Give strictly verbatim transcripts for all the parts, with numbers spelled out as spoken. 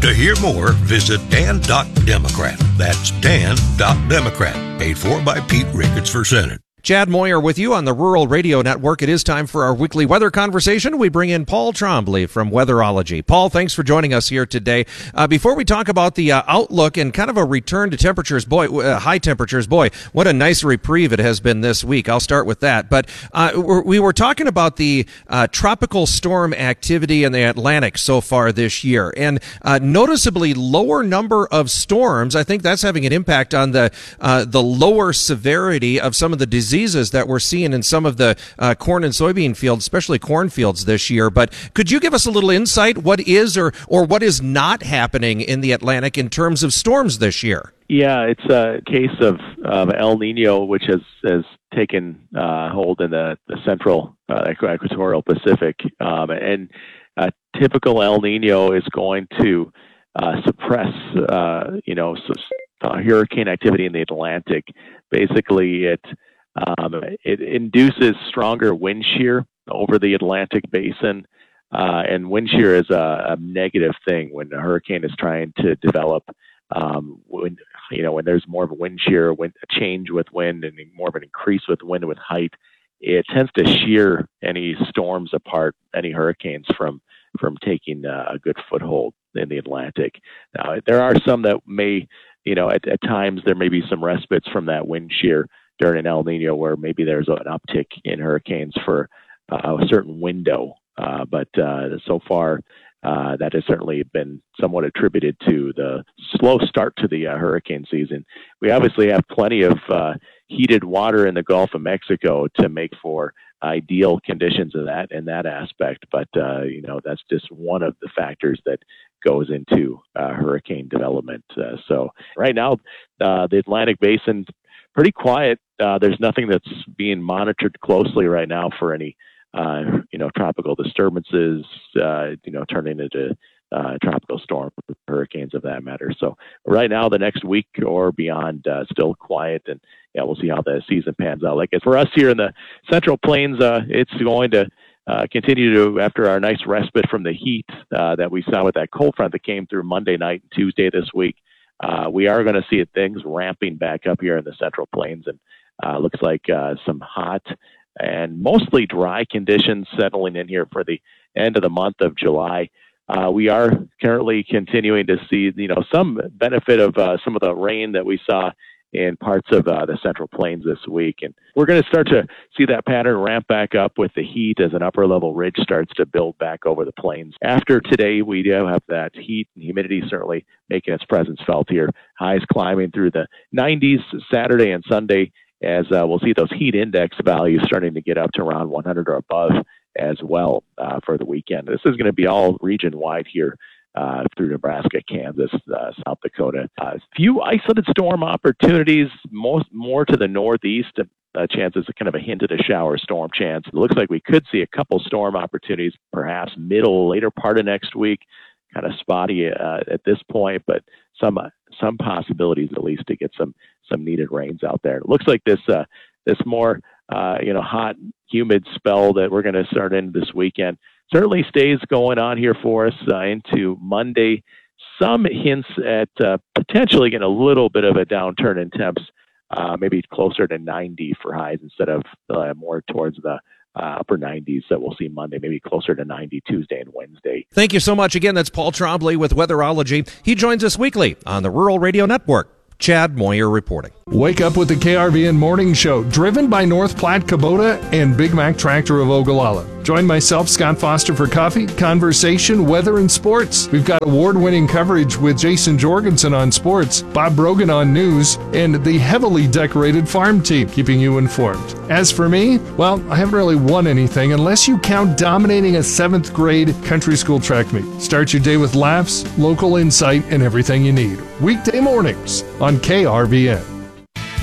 To hear more, visit dan dot democrat. That's dan dot democrat. Paid for by Pete Ricketts for Senate. Chad Moyer with you on the Rural Radio Network. It is time for our weekly weather conversation. We bring in Paul Trombley from Weatherology. Paul, thanks for joining us here today. Uh, before we talk about the uh, outlook and kind of a return to temperatures, boy, uh, high temperatures, boy, what a nice reprieve it has been this week. I'll start with that. But uh, we're, we were talking about the uh, tropical storm activity in the Atlantic so far this year, and uh, noticeably lower number of storms. I think that's having an impact on the uh, the lower severity of some of the diseases diseases that we're seeing in some of the uh, corn and soybean fields, especially cornfields this year. But could you give us a little insight? What is or, or what is not happening in the Atlantic in terms of storms this year? Yeah, it's a case of, of El Nino, which has, has taken uh, hold in the, the central uh, equatorial Pacific. Um, and uh, typical El Nino is going to uh, suppress, uh, you know, uh, hurricane activity in the Atlantic. Basically, it Um, it induces stronger wind shear over the Atlantic basin, uh, and wind shear is a, a negative thing when a hurricane is trying to develop. Um, when you know when there's more of a wind shear, wind, a change with wind, and more of an increase with wind with height, it tends to shear any storms apart, any hurricanes from from taking uh, a good foothold in the Atlantic. Now, there are some that may, you know, at, at times there may be some respites from that wind shear during an El Nino, where maybe there's an uptick in hurricanes for uh, a certain window. Uh, but uh, so far, uh, that has certainly been somewhat attributed to the slow start to the uh, hurricane season. We obviously have plenty of uh, heated water in the Gulf of Mexico to make for ideal conditions in that in that aspect. But uh, you know, that's just one of the factors that goes into uh, hurricane development. Uh, so right now, uh, the Atlantic Basin, pretty quiet. Uh, there's nothing that's being monitored closely right now for any, uh, you know, tropical disturbances, uh, you know, turning into uh, tropical storm hurricanes of that matter. So right now, the next week or beyond, uh, still quiet, and yeah, we'll see how the season pans out. Like for us here in the Central Plains, uh, it's going to uh, continue to, after our nice respite from the heat uh, that we saw with that cold front that came through Monday night and Tuesday this week. Uh, we are going to see things ramping back up here in the Central Plains, and uh, looks like uh, some hot and mostly dry conditions settling in here for the end of the month of July. Uh, we are currently continuing to see, you know, some benefit of uh, some of the rain that we saw in parts of uh, the Central Plains this week. And we're going to start to see that pattern ramp back up with the heat as an upper level ridge starts to build back over the plains. After today, we do have that heat and humidity certainly making its presence felt here. Highs climbing through the nineties Saturday and Sunday, as uh, we'll see those heat index values starting to get up to around one hundred or above as well uh, for the weekend. This is going to be all region wide here. Uh, through Nebraska, Kansas, uh, South Dakota. A uh, few isolated storm opportunities, most more to the northeast. Uh, chances, kind of a hint at a shower storm chance. It looks like we could see a couple storm opportunities, perhaps middle, later part of next week. Kind of spotty uh, at this point, but some uh, some possibilities at least to get some some needed rains out there. It looks like this uh, this more uh, you know hot, humid spell that we're going to start in this weekend certainly stays going on here for us uh, into Monday. Some hints at uh, potentially getting a little bit of a downturn in temps, uh, maybe closer to ninety for highs instead of uh, more towards the uh, upper nineties that we'll see Monday, maybe closer to ninety Tuesday and Wednesday. Thank you so much. Again, that's Paul Trombley with Weatherology. He joins us weekly on the Rural Radio Network. Chad Moyer reporting. Wake up with the K R V N Morning Show, driven by North Platte Kubota and Big Mac Tractor of Ogallala. Join myself, Scott Foster, for coffee, conversation, weather, and sports. We've got award-winning coverage with Jason Jorgensen on sports, Bob Brogan on news, and the heavily decorated farm team, keeping you informed. As for me, well, I haven't really won anything unless you count dominating a seventh grade country school track meet. Start your day with laughs, local insight, and everything you need. Weekday mornings on K R V N.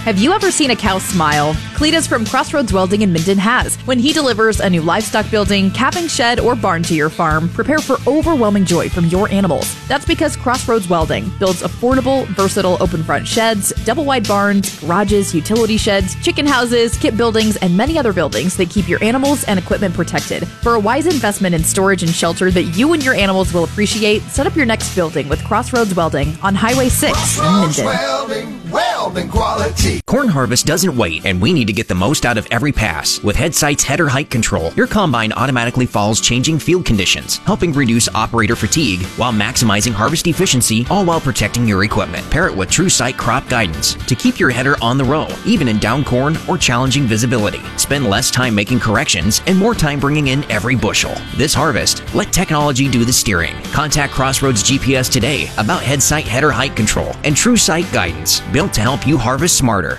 Have you ever seen a cow smile? Cletus from Crossroads Welding in Minden has. When he delivers a new livestock building, calving shed, or barn to your farm, prepare for overwhelming joy from your animals. That's because Crossroads Welding builds affordable, versatile open front sheds, double wide barns, garages, utility sheds, chicken houses, kit buildings, and many other buildings that keep your animals and equipment protected. For a wise investment in storage and shelter that you and your animals will appreciate, set up your next building with Crossroads Welding on Highway six in Minden. Welding, welding quality. Corn harvest doesn't wait, and we need to get the most out of every pass. With Headsight's header height control, your combine automatically follows changing field conditions, helping reduce operator fatigue while maximizing harvest efficiency, all while protecting your equipment. Pair it with TrueSight crop guidance to keep your header on the row, even in down corn or challenging visibility. Spend less time making corrections and more time bringing in every bushel. This harvest, let technology do the steering. Contact Crossroads G P S today about Headsight header height control and TrueSight guidance, built to help you harvest smarter.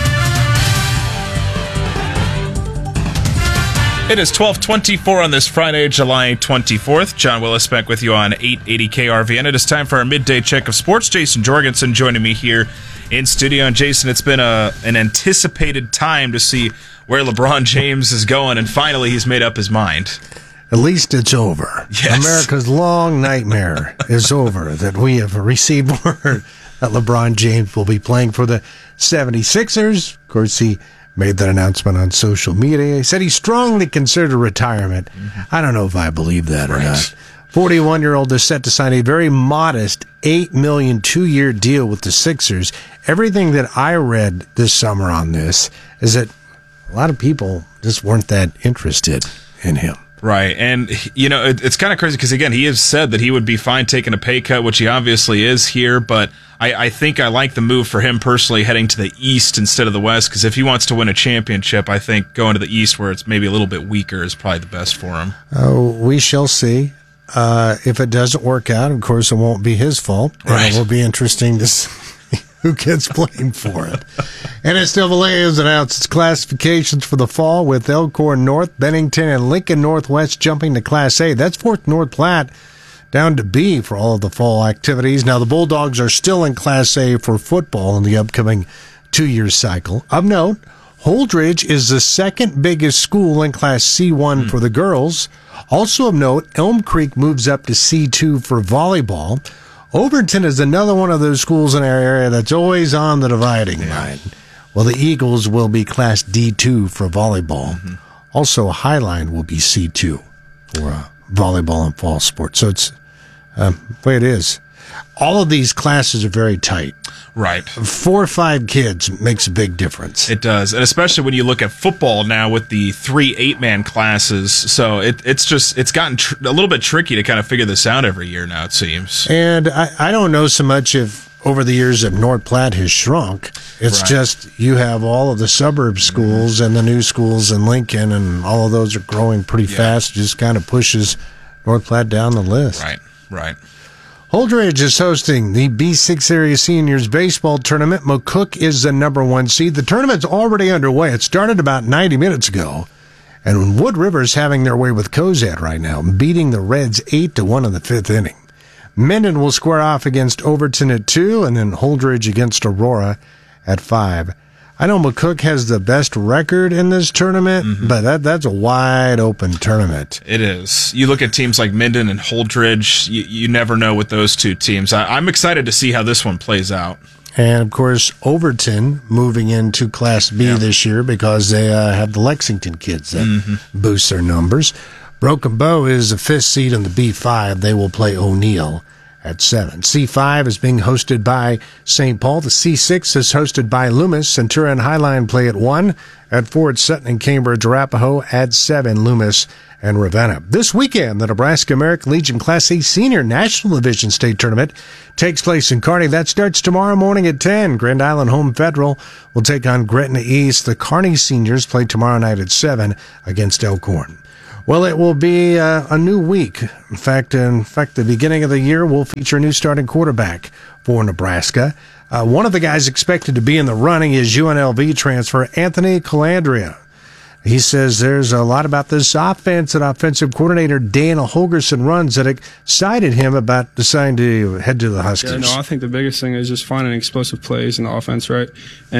It is twelve twenty-four on this Friday, July twenty-fourth. John Willis back with you on eight eighty K R V N. It is time for our midday check of sports. Jason Jorgensen joining me here in studio. And Jason, it's been a an anticipated time to see where LeBron James is going, and finally he's made up his mind. At least it's over. Yes. America's long nightmare is over, that we have received word that LeBron James will be playing for the seventy-sixers. Of course, he made that announcement on social media. He said he strongly considered retirement. Mm-hmm. I don't know if I believe that right. or not. forty-one-year-old is set to sign a very modest eight million dollars two-year deal with the Sixers. Everything that I read this summer on this is that a lot of people just weren't that interested in him. Right, and, you know, it, it's kind of crazy because, again, he has said that he would be fine taking a pay cut, which he obviously is here, but I, I think I like the move for him personally heading to the East instead of the West, because if he wants to win a championship, I think going to the East where it's maybe a little bit weaker is probably the best for him. Oh, we shall see. Uh, if it doesn't work out, of course, it won't be his fault, right. And it will be interesting to see who gets blamed for it. N S double A has announced its classifications for the fall, with Elkhorn North, Bennington, and Lincoln Northwest jumping to Class A. That's Fourth North Platte down to B for all of the fall activities. Now, the Bulldogs are still in Class A for football in the upcoming two-year cycle. Of note, Holdridge is the second biggest school in Class C one mm. for the girls. Also of note, Elm Creek moves up to C two for volleyball. Overton is another one of those schools in our area that's always on the dividing yeah. line. Well, the Eagles will be Class D two for volleyball. Mm-hmm. Also, Highline will be C two for uh, volleyball and fall sports. So it's um, the way it is. All of these classes are very tight. Right. Four or five kids makes a big difference. It does, and especially when you look at football now with the three eight-man classes. So it, it's just it's gotten tr- a little bit tricky to kind of figure this out every year now, it seems. And I, I don't know so much if over the years if North Platte has shrunk. It's right. just you have all of the suburb schools mm-hmm. and the new schools in Lincoln, and all of those are growing pretty yeah. fast. It just kind of pushes North Platte down the list. Right, right. Holdridge is hosting the B six Area Seniors Baseball Tournament. McCook is the number one seed. The tournament's already underway. It started about ninety minutes ago. And Wood River's having their way with Cozad right now, beating the Reds eight to one in the fifth inning. Minden will square off against Overton at two, and then Holdridge against Aurora at five. I know McCook has the best record in this tournament, mm-hmm. but that that's a wide open tournament. It is. You look at teams like Minden and Holdridge, you, you never know with those two teams. I, I'm excited to see how this one plays out. And, of course, Overton moving into Class B yeah. this year because they uh, have the Lexington kids that mm-hmm. boost their numbers. Broken Bow is the fifth seed in the B five. They will play O'Neill at seven. C five is being hosted by Saint Paul. The C six is hosted by Loomis. Centura and Highline play at one. At four, it's Sutton and Cambridge. Arapahoe at seven, Loomis and Ravenna. This weekend, the Nebraska American Legion Class A Senior National Division State Tournament takes place in Kearney. That starts tomorrow morning at ten. Grand Island Home Federal will take on Gretna East. The Kearney Seniors play tomorrow night at seven against Elkhorn. Well, it will be uh, a new week. In fact, in fact, the beginning of the year will feature a new starting quarterback for Nebraska. Uh, one of the guys expected to be in the running is U N L V transfer Anthony Calandria. He says there's a lot about this offense that offensive coordinator Dana Holgerson runs that excited him about deciding to head to the Huskers. Yeah, no, I think the biggest thing is just finding explosive plays in the offense, right? And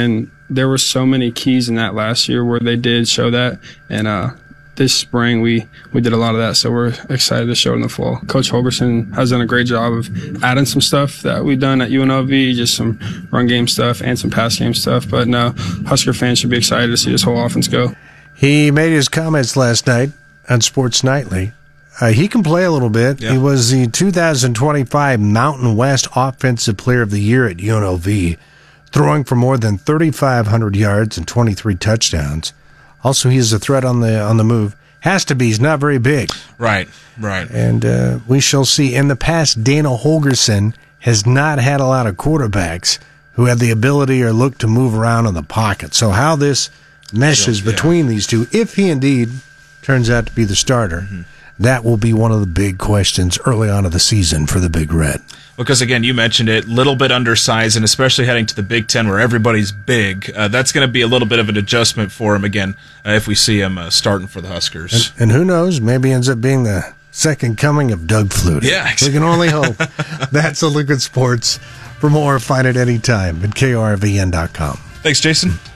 there were so many keys in that last year where they did show that, and uh, this spring we, we did a lot of that, so we're excited to show it in the fall. Coach Holgerson has done a great job of adding some stuff that we've done at U N L V, just some run game stuff and some pass game stuff, but no, Husker fans should be excited to see this whole offense go. He made his comments last night on Sports Nightly. Uh, he can play a little bit. Yeah. He was the two thousand twenty-five Mountain West Offensive Player of the Year at U N L V, throwing for more than thirty-five hundred yards and twenty-three touchdowns. Also, he is a threat on the on the move. Has to be. He's not very big. Right, right. And uh, we shall see. In the past, Dana Holgerson has not had a lot of quarterbacks who have the ability or look to move around in the pocket. So how this meshes yeah. between these two, if he indeed turns out to be the starter, mm-hmm. that will be one of the big questions early on in the season for the Big Red. Because, again, you mentioned it, a little bit undersized, and especially heading to the Big Ten where everybody's big, uh, that's going to be a little bit of an adjustment for him, again, uh, if we see him uh, starting for the Huskers. And, and who knows, maybe ends up being the second coming of Doug Flutie. Yeah, exactly. We can only hope. That's a look at sports. For more, find it anytime at K R V N dot com. Thanks, Jason.